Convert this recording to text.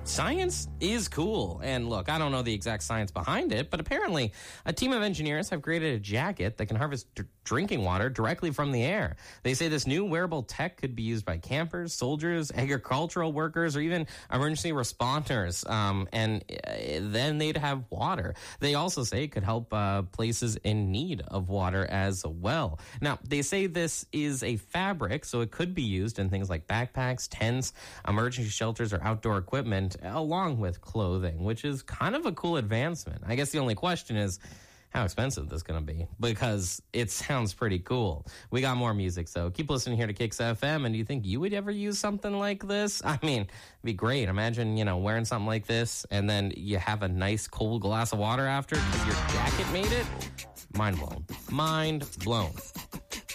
Science is cool. And look, I don't know the exact science behind it, but apparently a team of engineers have created a jacket that can harvest drinking water directly from the air. They say this new wearable tech could be used by campers, soldiers, agricultural workers, or even emergency responders. And then they'd have water. They also say it could help places in need of water as well. Now, they say this is a fabric, so it could be used in things like backpacks, tents, emergency shelters, or outdoor equipment, along with clothing, which is kind of a cool advancement. I guess the only question is how expensive this is going to be, because it sounds pretty cool. We got more music, so keep listening here to Kicks FM. And do you think you would ever use something like this? I mean, it'd be great. Imagine, wearing something like this, and then you have a nice cold glass of water after because your jacket made it. Mind blown. Mind blown.